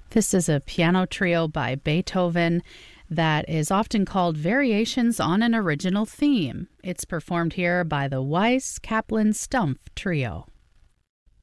This is a piano trio by Beethoven that is often called Variations on an Original Theme. It's performed here by the Weiss Kaplan Stumpf Trio.